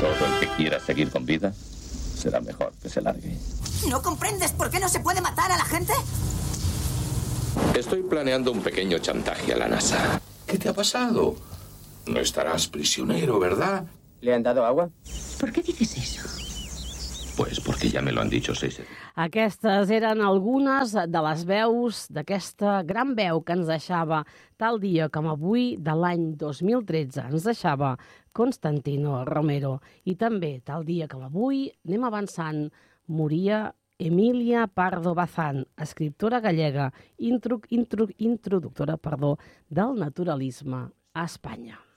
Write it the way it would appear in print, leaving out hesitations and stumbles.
Todo el que quiera seguir con vida será mejor que se largue. ¿No comprendes por qué no se puede matar a la gente? Estoy planeando un pequeño chantaje a la NASA. ¿Qué te ha pasado? No estarás prisionero, ¿verdad? ¿Le han dado agua? ¿Por qué dices eso? Pues porque ya me lo han dicho 6 Aquestes eren algunes de les veus d'aquesta gran veu que ens deixava tal dia com avui de l'any 2013. Ens deixava Constantino Romero. I també tal dia com avui, anem avançant, moria Emilia Pardo Bazán, escriptora gallega, introductora del naturalisme a Espanya.